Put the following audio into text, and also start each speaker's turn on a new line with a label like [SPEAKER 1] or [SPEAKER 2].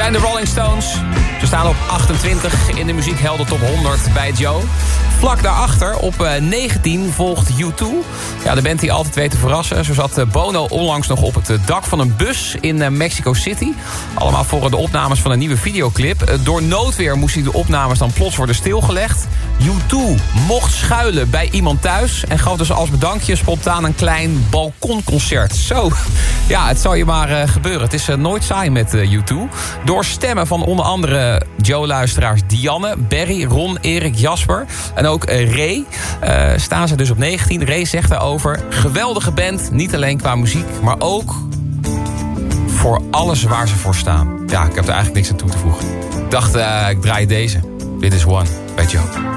[SPEAKER 1] zijn de Rolling Stones. Ze staan op 28 in de muziekhelden top 100 bij Joe. Vlak daarachter, op 19, volgt U2. Ja, de band die altijd weet te verrassen. Zo zat Bono onlangs nog op het dak van een bus in Mexico City. Allemaal voor de opnames van een nieuwe videoclip. Door noodweer moesten de opnames dan plots worden stilgelegd. U2 mocht schuilen bij iemand thuis en gaf dus als bedankje spontaan een klein balkonconcert. Zo, ja, het zal je maar gebeuren. Het is nooit saai met U2. Door stemmen van onder andere Joe-luisteraars Dianne, Barry, Ron, Erik, Jasper en ook Ray staan ze dus op 19. Ray zegt daarover: geweldige band, niet alleen qua muziek, maar ook voor alles waar ze voor staan. Ja, ik heb er eigenlijk niks aan toe te voegen. Ik dacht, ik draai deze. Dit is One bij Joe.